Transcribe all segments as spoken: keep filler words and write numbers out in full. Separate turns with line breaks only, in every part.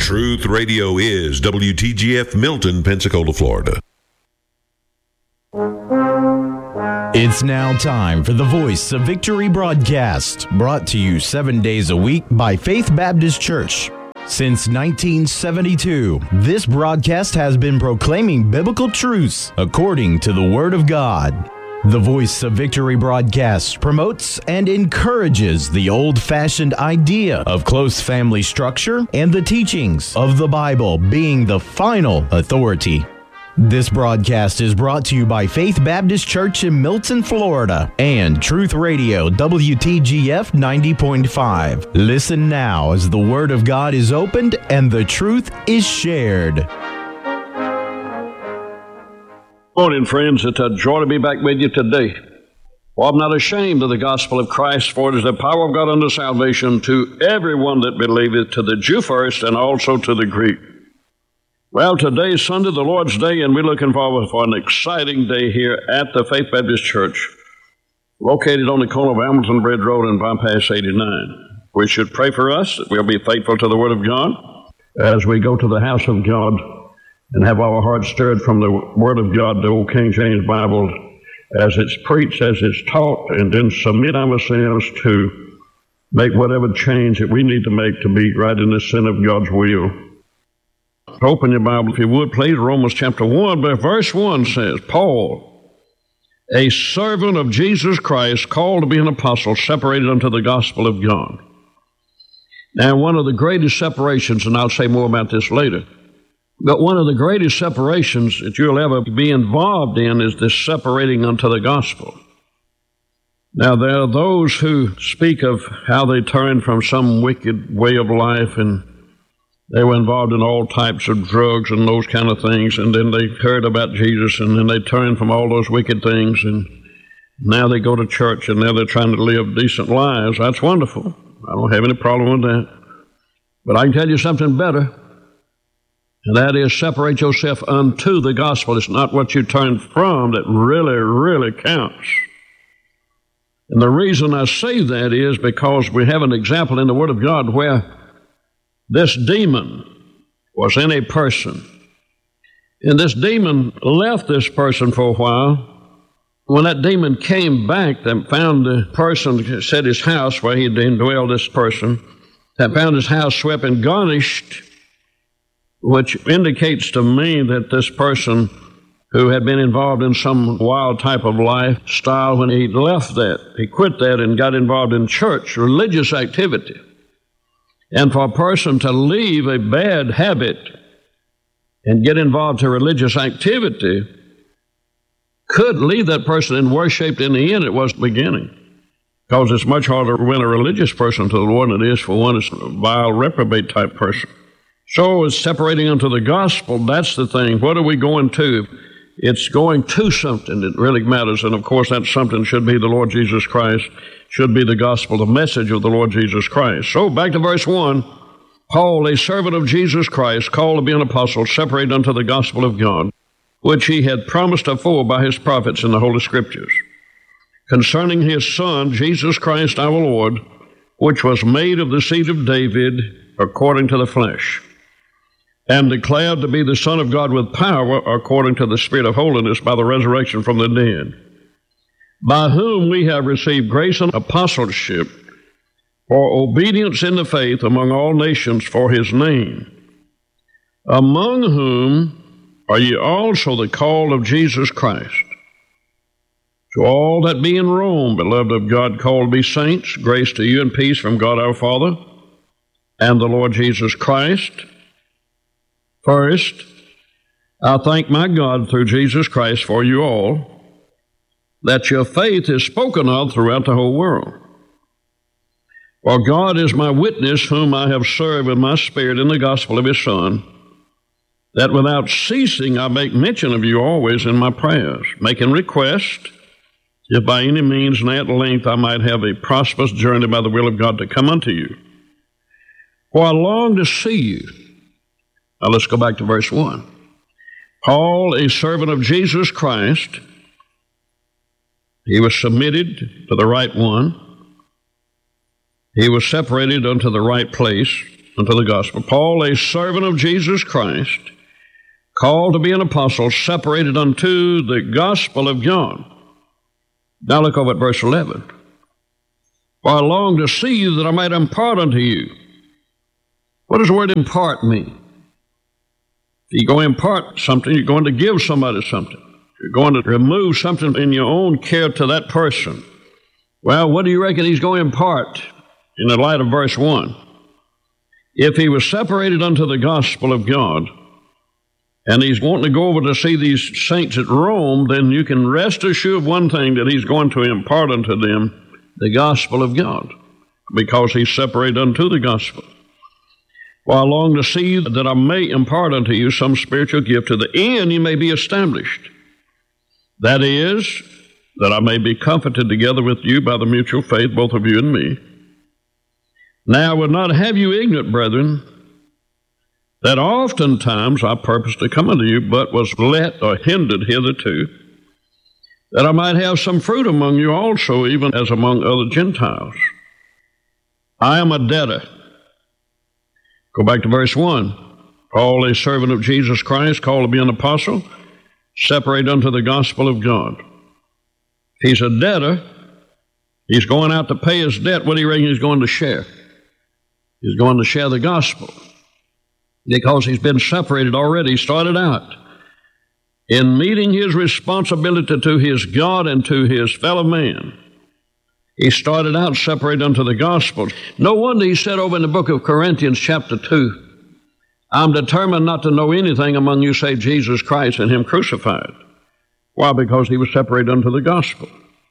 Truth Radio is W T G F Milton, Pensacola, Florida.
It's now time for the Voice of Victory broadcast, brought to you seven days a week by Faith Baptist Church. Since nineteen seventy-two, this broadcast has been proclaiming biblical truths according to the Word of God. The Voice of Victory broadcast promotes and encourages the old-fashioned idea of close family structure and the teachings of the Bible being the final authority. This broadcast is brought to you by Faith Baptist Church in Milton, Florida, and Truth Radio W T G F ninety point five. Listen now as the Word of God is opened and the truth is shared.
Morning, friends. It's a joy to be back with you today. For I'm not ashamed of the gospel of Christ, for it is the power of God unto salvation to everyone that believeth, to the Jew first, and also to the Greek. Well, today is Sunday, the Lord's Day, and we're looking forward for an exciting day here at the Faith Baptist Church, located on the corner of Hamilton Bridge Road and Bypass eighty-nine. We should pray for us that we'll be faithful to the Word of God as we go to the house of God and have our hearts stirred from the Word of God, the old King James Bible, as it's preached, as it's taught, and then submit ourselves to make whatever change that we need to make to be right in the center of God's will. Open your Bible, if you would, please. Romans chapter one, but verse one says, Paul, a servant of Jesus Christ, called to be an apostle, separated unto the gospel of God. Now, one of the greatest separations, and I'll say more about this later, but one of the greatest separations that you'll ever be involved in is this separating unto the gospel. Now, there are those who speak of how they turned from some wicked way of life, and they were involved in all types of drugs and those kind of things, and then they heard about Jesus, and then they turned from all those wicked things, and now they go to church, and now they're trying to live decent lives. That's wonderful. I don't have any problem with that. But I can tell you something better, and that is separate yourself unto the gospel. It's not what you turn from that really, really counts. And the reason I say that is because we have an example in the Word of God where this demon was in a person, and this demon left this person for a while. When that demon came back, they found the person, said his house where he had indwelled this person, they found his house swept and garnished, which indicates to me that this person who had been involved in some wild type of lifestyle, when he left that, he quit that and got involved in church, religious activity. And for a person to leave a bad habit and get involved in religious activity could leave that person in worse shape than the end it was at the beginning. Because it's much harder to win a religious person to the Lord than it is for one that's a vile, reprobate type person. So it's separating unto the gospel. That's the thing. What are we going to? It's going to something that really matters. And of course, that something should be the Lord Jesus Christ, should be the gospel, the message of the Lord Jesus Christ. So back to verse one, Paul, a servant of Jesus Christ, called to be an apostle, separated unto the gospel of God, which he had promised afore by his prophets in the Holy Scriptures, concerning his Son, Jesus Christ our Lord, which was made of the seed of David according to the flesh, and declared to be the Son of God with power according to the Spirit of holiness by the resurrection from the dead, by whom we have received grace and apostleship for obedience in the faith among all nations for his name, among whom are ye also the called of Jesus Christ. To all that be in Rome, beloved of God, called to be saints, grace to you and peace from God our Father and the Lord Jesus Christ. First, I thank my God through Jesus Christ for you all, that your faith is spoken of throughout the whole world. For God is my witness, whom I have served with my spirit in the gospel of his Son, that without ceasing I make mention of you always in my prayers, making request, if by any means and at length I might have a prosperous journey by the will of God to come unto you. For I long to see you. Now let's go back to verse one. Paul, a servant of Jesus Christ, he was submitted to the right one. He was separated unto the right place, unto the gospel. Paul, a servant of Jesus Christ, called to be an apostle, separated unto the gospel of God. Now look over at verse eleven. For I long to see you that I might impart unto you. What does the word impart mean? If you're going to impart something, you're going to give somebody something. You're going to remove something in your own care to that person. Well, what do you reckon he's going to impart in the light of verse one? If he was separated unto the gospel of God, and he's wanting to go over to see these saints at Rome, then you can rest assured of one thing, that he's going to impart unto them the gospel of God, because he's separated unto the gospel. For I long to see you that I may impart unto you some spiritual gift, to the end you may be established. That is, that I may be comforted together with you by the mutual faith, both of you and me. Now I would not have you ignorant, brethren, that oftentimes I purposed to come unto you, but was let or hindered hitherto, that I might have some fruit among you also, even as among other Gentiles. I am a debtor. Go back to verse one. Paul, a servant of Jesus Christ, called to be an apostle, separated unto the gospel of God. If he's a debtor, he's going out to pay his debt. What do you reckon he's going to share? He's going to share the gospel, because he's been separated already. He started out in meeting his responsibility to his God and to his fellow man. He started out separated unto the gospel. No wonder he said over in the book of Corinthians chapter two, I'm determined not to know anything among you save Jesus Christ and him crucified. Why? Because he was separated unto the gospel.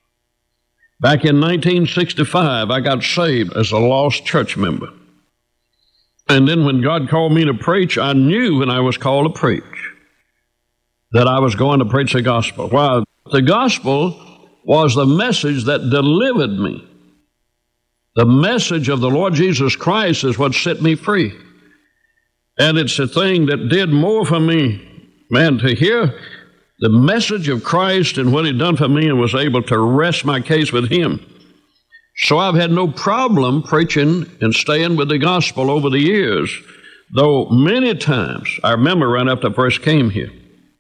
Back in nineteen sixty-five, I got saved as a lost church member. And then when God called me to preach, I knew when I was called to preach that I was going to preach the gospel. Why? The gospel was the message that delivered me. The message of the Lord Jesus Christ is what set me free. And it's a thing that did more for me, man, to hear the message of Christ and what he'd done for me, and was able to rest my case with him. So I've had no problem preaching and staying with the gospel over the years, though many times, I remember right after I first came here,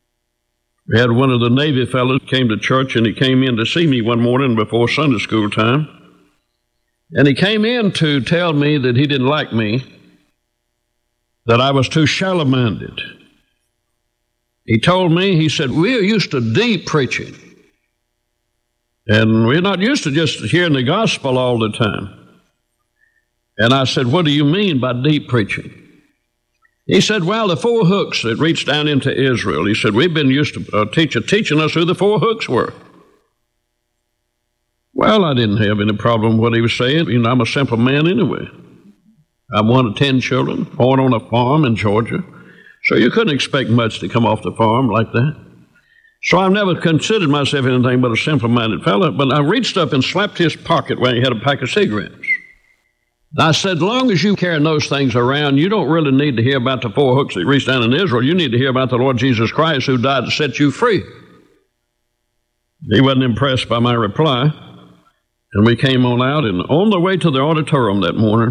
we had one of the Navy fellows came to church, and he came in to see me one morning before Sunday school time. And he came in to tell me that he didn't like me, that I was too shallow-minded. He told me, he said, we're used to deep preaching, and we're not used to just hearing the gospel all the time. And I said, what do you mean by deep preaching? He said, well, the four hooks that reached down into Israel, he said, we've been used to a teacher teaching us who the four hooks were. Well, I didn't have any problem with what he was saying. You know, I'm a simple man anyway. I'm one of ten children, born on a farm in Georgia. So you couldn't expect much to come off the farm like that. So I've never considered myself anything but a simple-minded fellow. But I reached up and slapped his pocket where he had a pack of cigarettes. And I said, as long as you carry those things around, you don't really need to hear about the four hooks that reached down in Israel. You need to hear about the Lord Jesus Christ, who died to set you free. He wasn't impressed by my reply. And we came on out, and on the way to the auditorium that morning,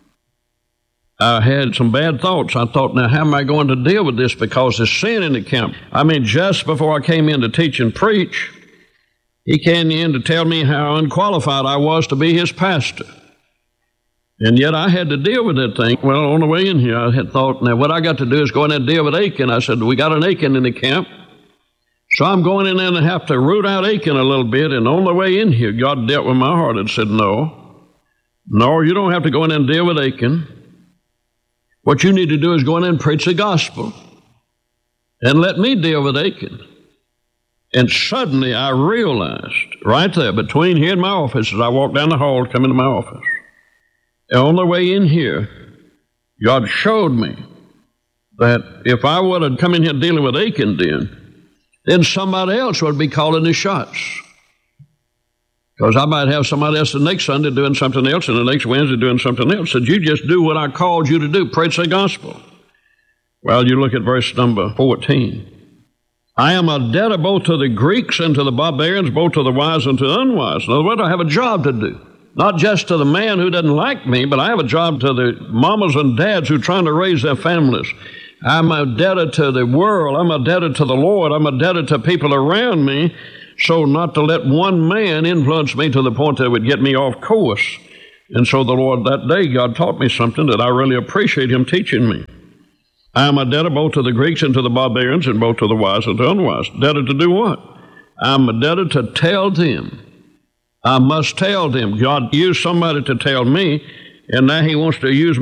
I had some bad thoughts. I thought, now, how am I going to deal with this? Because there's sin in the camp. I mean, just before I came in to teach and preach, he came in to tell me how unqualified I was to be his pastor. And yet I had to deal with that thing. Well, on the way in here, I had thought, now, what I got to do is go in there and deal with Achan. I said, we got an Achan in the camp. So I'm going in there and have to root out Achan a little bit. And on the way in here, God dealt with my heart and said, no, no, you don't have to go in there and deal with Achan. What you need to do is go in there and preach the gospel and let me deal with Achan. And suddenly I realized right there between here and my office, as I walked down the hall to come into my office, and on the way in here, God showed me that if I would have come in here dealing with Achan then, then somebody else would be calling the shots. Because I might have somebody else the next Sunday doing something else, and the next Wednesday doing something else. Said, you just do what I called you to do, preach the gospel. Well, you look at verse number fourteen. I am a debtor both to the Greeks and to the barbarians, both to the wise and to the unwise. In other words, I have a job to do. not just to the man who doesn't like me, but I have a job to the mamas and dads who are trying to raise their families. I'm a debtor to the world. I'm a debtor to the Lord. I'm a debtor to people around me, so not to let one man influence me to the point that it would get me off course. And so the Lord, that day, God taught me something that I really appreciate Him teaching me. I am a debtor both to the Greeks and to the barbarians, and both to the wise and to unwise. Debtor to do what? I'm a debtor to tell them. I must tell them. God used somebody to tell me, and now He wants to use